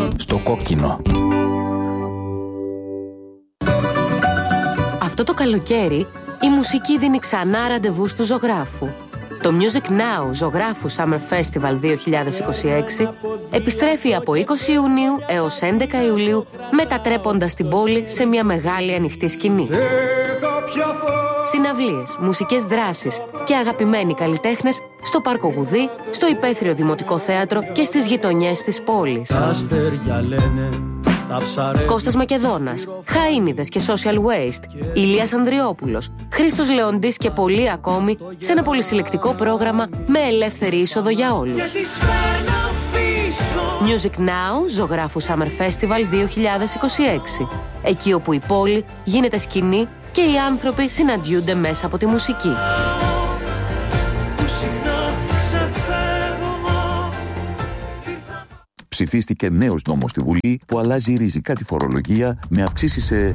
Στο κόκκινο. Αυτό το καλοκαίρι η μουσική δίνει ξανά ραντεβού του ζωγράφου. Το Music Now Ζωγράφου Summer Festival 2026 επιστρέφει από 20 Ιουνίου έως 11 Ιουλίου, μετατρέποντας την πόλη σε μια μεγάλη ανοιχτή σκηνή. Συναυλίες, μουσικές δράσεις και αγαπημένοι καλλιτέχνες στο Πάρκο Γουδί, στο Υπαίθριο Δημοτικό Θέατρο και στις γειτονιές της πόλης. Κώστας Μακεδόνας, Χαΐνιδες και Social Waste, Ηλίας Ανδριόπουλος, Χρήστος Λεοντής και πολλοί ακόμη σε ένα πολυσυλλεκτικό πρόγραμμα με ελεύθερη είσοδο για όλους. Music Now, Ζωγράφου Summer Festival 2026. Εκεί όπου η πόλη γίνεται σκηνή και οι άνθρωποι συναντιούνται μέσα από τη μουσική. Ψηφίστηκε νέος νόμος στη Βουλή που αλλάζει ριζικά τη φορολογία με αυξήσεις σε...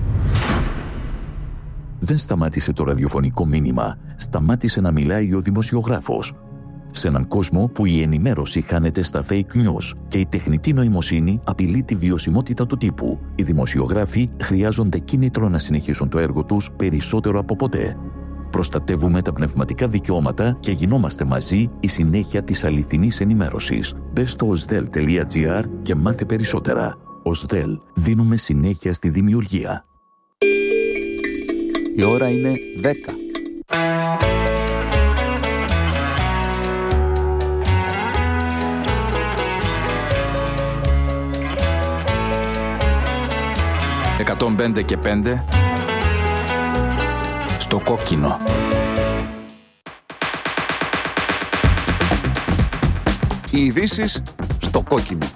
Δεν σταμάτησε το ραδιοφωνικό μήνυμα. Σταμάτησε να μιλάει ο δημοσιογράφος. Σε έναν κόσμο που η ενημέρωση χάνεται στα fake news και η τεχνητή νοημοσύνη απειλεί τη βιωσιμότητα του τύπου, οι δημοσιογράφοι χρειάζονται κίνητρο να συνεχίσουν το έργο τους περισσότερο από ποτέ. Προστατεύουμε τα πνευματικά δικαιώματα και γινόμαστε μαζί η συνέχεια της αληθινής ενημέρωσης. Μπες στο osdel.gr και μάθε περισσότερα. Osdel. Δίνουμε συνέχεια στη δημιουργία. Η ώρα είναι 10. «105 και 5» στο κόκκινο. Οι ειδήσεις στο κόκκινο.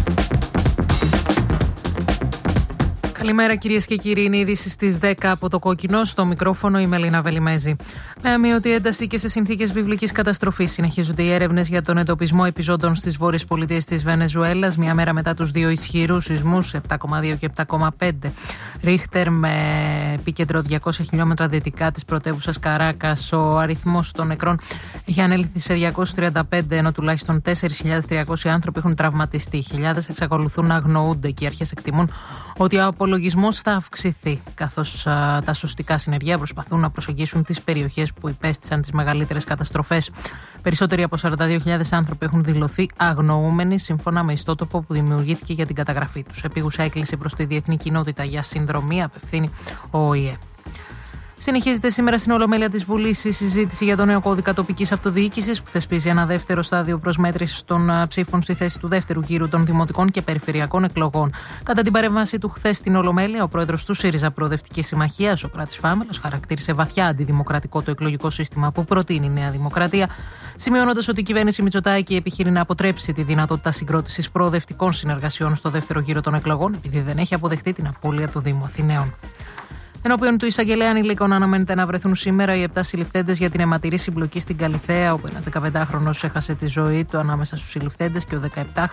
Καλημέρα κυρίες και κύριοι, είναι οι ειδήσεις στις 10 από το κόκκινο. Στο μικρόφωνο η Μελίνα Βελιμέζη. Με αμοιωτή ένταση και σε συνθήκες βιβλικής καταστροφής συνεχίζονται οι έρευνες για τον εντοπισμό επιζώντων στις βόρειες πολιτείες της Βενεζουέλας, μια μέρα μετά τους δύο ισχυρούς σεισμούς 7,2 και 7,5 Ρίχτερ με επίκεντρο 200 χιλιόμετρα δυτικά της πρωτεύουσας Καράκας. Ο αριθμός των νεκρών έχει ανέλθει σε 235, ενώ τουλάχιστον 4.300 άνθρωποι έχουν τραυματιστεί. Χιλιάδες εξακολουθούν να αγνοούνται και οι αρχές εκτιμούν ότι ο απολογισμός θα αυξηθεί, καθώς τα σωστικά συνεργεία προσπαθούν να προσεγγίσουν τις περιοχές που υπέστησαν τις μεγαλύτερες καταστροφές. Περισσότεροι από 42.000 άνθρωποι έχουν δηλωθεί αγνοούμενοι, σύμφωνα με ιστότοπο που δημιουργήθηκε για την καταγραφή τους. Επίγουσα έκκληση προς τη διεθνή κοινότητα για συνδρομή απευθύνει ο ΟΗΕ. Συνεχίζεται σήμερα στην Ολομέλεια της Βουλής η συζήτηση για το νέο κώδικα τοπικής αυτοδιοίκησης που θεσπίζει ένα δεύτερο στάδιο προσμέτρησης των ψήφων στη θέση του δεύτερου γύρου των δημοτικών και περιφερειακών εκλογών. Κατά την παρέμβαση του χθες στην Ολομέλεια, ο πρόεδρος του ΣΥΡΙΖΑ Προοδευτική Συμμαχία, Σωκράτης Φάμελος, χαρακτήρισε βαθιά αντιδημοκρατικό το εκλογικό σύστημα που προτείνει η Νέα Δημοκρατία, σημειώνοντας ότι η κυβέρνηση Μητσοτάκη επιχειρεί να αποτρέψει τη δυνατότητα συγκρότησης προοδευτικών συνεργασιών στο δεύτερο γύρο των εκλογών, επειδή δεν έχει αποδεχτεί την απώλεια του Δήμου Αθηναίων. Ενώπιον του εισαγγελέα ανηλίκων αναμένεται να βρεθούν σήμερα οι 7 συλληφθέντες για την αιματηρή συμπλοκή στην Καλιθέα, όπου ένας 15χρονος έχασε τη ζωή του ανάμεσα στους συλληφθέντες και ο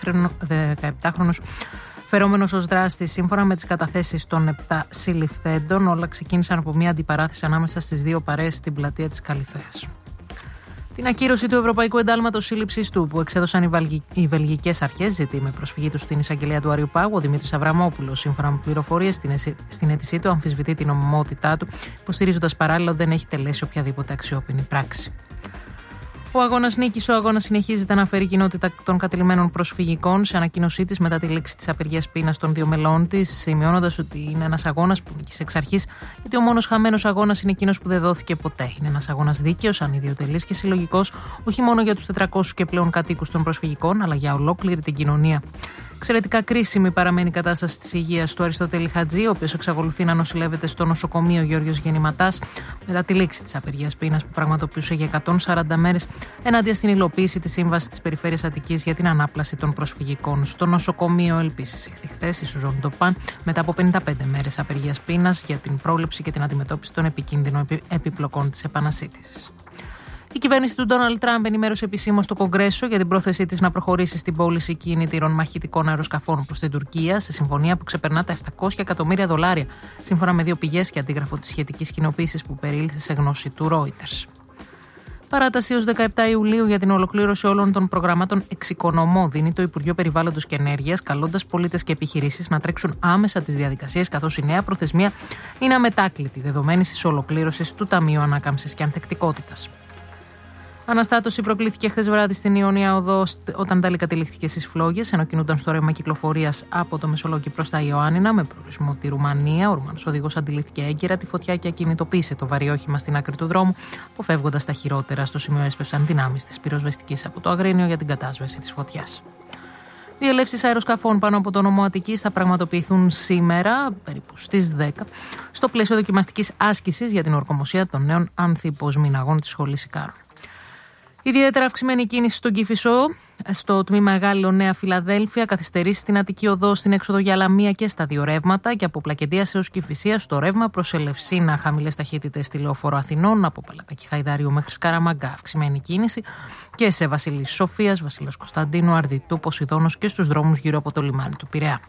17χρονος φερόμενος ως δράστης. Σύμφωνα με τις καταθέσεις των 7 συλληφθέντων, όλα ξεκίνησαν από μια αντιπαράθεση ανάμεσα στις δύο παρέες στην πλατεία της Καλιθέας. Την ακύρωση του Ευρωπαϊκού Εντάλματος Σύλληψης του, που εξέδωσαν οι βελγικές αρχές, ζητεί με προσφυγή του στην εισαγγελία του Αριουπάγου ο Δημήτρης Αβραμόπουλος. Σύμφωνα με πληροφορίες, στην αίτησή του αμφισβητεί την νομιμότητά του, υποστηρίζοντας παράλληλα ότι δεν έχει τελέσει οποιαδήποτε αξιόπινη πράξη. Ο αγώνας νίκης. Ο αγώνας συνεχίζεται να φέρει κοινότητα των κατηλημένων προσφυγικών. Σε ανακοίνωσή της μετά τη λήξη της απεργίας πείνας των δύο μελών της, σημειώνοντας ότι είναι ένας αγώνας που νίκησε εξ αρχής, γιατί ο μόνος χαμένος αγώνας είναι εκείνος που δεν δόθηκε ποτέ. Είναι ένας αγώνας δίκαιος, ανιδιοτελής και συλλογικός, όχι μόνο για τους 400 και πλέον κατοίκους των προσφυγικών, αλλά για ολόκληρη την κοινωνία. Εξαιρετικά κρίσιμη παραμένει η κατάσταση της υγείας του Αριστοτέλη Χατζή, ο οποίος εξακολουθεί να νοσηλεύεται στο νοσοκομείο Γεώργιος Γεννηματάς μετά τη λήξη της απεργίας πείνας που πραγματοποιούσε για 140 μέρες ενάντια στην υλοποίηση της Σύμβασης της Περιφέρειας Αττικής για την ανάπλαση των προσφυγικών. Στο νοσοκομείο Ελπίσης ηχθη χθες η Σουζόν Ντοπάν μετά από 55 μέρες απεργίας πείνας για την πρόληψη και την αντιμετώπιση των επικίνδυνων επιπλοκών της επανασύντησης. Η κυβέρνηση του Ντόναλντ Τραμπ ενημέρωσε επισήμως στο Κογκρέσο για την πρόθεσή της να προχωρήσει στην πώληση κινητήρων μαχητικών αεροσκαφών προς την Τουρκία, σε συμφωνία που ξεπερνά τα $700 εκατομμύρια, σύμφωνα με δύο πηγές και αντίγραφο της σχετικής κοινοποίησης που περιήλθε σε γνώση του Reuters. Παράταση έως 17 Ιουλίου για την ολοκλήρωση όλων των προγραμμάτων εξοικονομώ δίνει το Υπουργείο Περιβάλλοντος και Ενέργειας, καλώντας πολίτες και επιχειρήσεις να τρέξουν άμεσα τις διαδικασίες, καθώς η νέα προθεσμία είναι αμετάκλητη, δεδομένης της ολοκλήρωσης του Ταμείου Ανάκαμψης και Ανθεκτικότητας. Αναστάτωση προκλήθηκε χθες βράδυ στην Ιωνία Οδό όταν ταλαιπωρήθηκε στις φλόγες, ενώ κινούνταν στο ρεύμα κυκλοφορίας από το Μεσολόγγι προς τα Ιωάννινα με προορισμό τη Ρουμανία. Ο Ρουμανός οδηγός αντιλήφθηκε έγκαιρα τη φωτιά και ακινητοποίησε το βαρύ όχημα στην άκρη του δρόμου, αποφεύγοντας τα χειρότερα. Στο σημείο έσπευσαν δυνάμεις της πυροσβεστικής από το Αγρίνιο για την κατάσβεση της φωτιάς. Διελεύσεις αεροσκαφών πάνω από το νομό Αττικής θα πραγματοποιηθούν σήμερα, περίπου στις 10, στο πλαίσιο δοκιμαστικής άσκησης για την ορκομοσία των νέων ανθιποσμηναγών της Σχολής Ικάρων. Ιδιαίτερα αυξημένη κίνηση στον Κηφισό, στο τμήμα Γάλλιο Νέα Φιλαδέλφια, καθυστερήσει στην Αττική Οδό, στην έξοδο για Λαμία και στα δύο ρεύματα και από Πλακεντίας έως Κηφισίας στο ρεύμα προς Ελευσίνα, χαμηλές ταχύτητες στη Λεωφόρο Αθηνών, από Παλατάκι Χαϊδάριου μέχρι Σκαραμαγκά, αυξημένη κίνηση και σε Βασιλής Σοφίας, Βασιλέως Κωνσταντίνου, Αρδιτού, Ποσειδώνος και στους δρόμους γύρω από το λιμάνι του Πειραιά.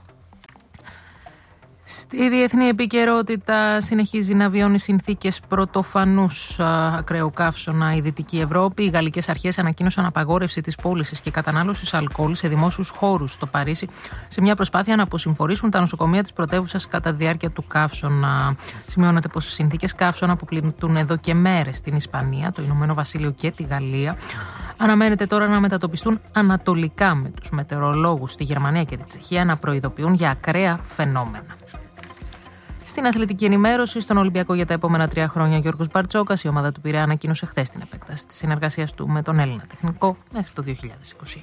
Στη διεθνή επικαιρότητα συνεχίζει να βιώνει συνθήκες πρωτοφανούς ακραίου καύσωνα η Δυτική Ευρώπη. Οι γαλλικές αρχές ανακοίνωσαν απαγόρευση της πώλησης και κατανάλωσης αλκοόλ σε δημόσιους χώρους στο Παρίσι, σε μια προσπάθεια να αποσυμφορήσουν τα νοσοκομεία της πρωτεύουσας κατά τη διάρκεια του καύσωνα. Σημειώνεται πως οι συνθήκες καύσωνα που πλημμυρίζουν εδώ και μέρες στην Ισπανία, το Ηνωμένο Βασίλειο και τη Γαλλία αναμένεται τώρα να μετατοπιστούν ανατολικά, με τους μετεωρολόγους στη Γερμανία και τη Τσεχία να προειδοποιούν για ακραία φαινόμενα. Στην αθλητική ενημέρωση, στον Ολυμπιακό για τα επόμενα 3 χρόνια, Γιώργος Μπαρτσόκας, η ομάδα του Πειραιά ανακοίνωσε χθες την επέκταση της συνεργασίας του με τον Έλληνα τεχνικό μέχρι το 2029.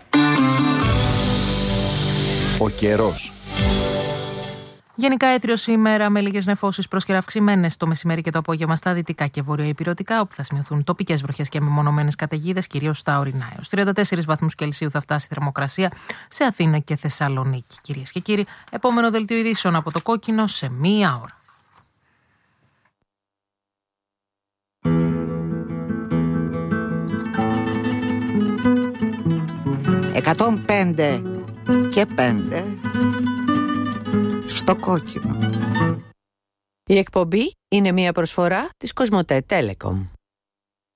Ο καιρός. Γενικά έθριο σήμερα με λίγες νεφώσεις πρόσκαιρα αυξημένες το μεσημέρι και το απόγευμα στα δυτικά και βορειοϊπειρωτικά, όπου θα σημειωθούν τοπικές βροχές και μεμονωμένες καταιγίδες, κυρίως στα ορεινά. Έως 34 βαθμούς Κελσίου θα φτάσει η θερμοκρασία σε Αθήνα και Θεσσαλονίκη. Κυρίες και κύριοι, επόμενο δελτίο ειδήσεων από το Κόκκινο σε 1 ώρα. και 5 στο Κόκκινο. Η εκπομπή είναι μια προσφορά της Κοσμοτέ Telecom.